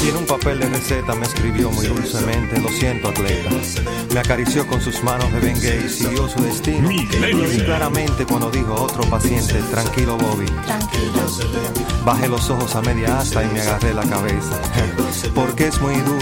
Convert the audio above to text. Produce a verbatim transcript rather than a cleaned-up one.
Y en un papel de receta me escribió muy dulcemente: lo siento, atleta. Me acarició con sus manos de Bengay y siguió su destino. Y claramente cuando dijo otro paciente: tranquilo, Bobby. Tranquilo. Bajé los ojos a media asta y me agarré la cabeza, porque es muy duro